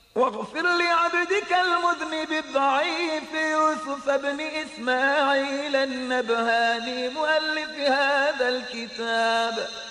واغفر لعبدك المذنب الضعيف يوسف بن إسماعيل النبهاني مؤلف هذا الكتاب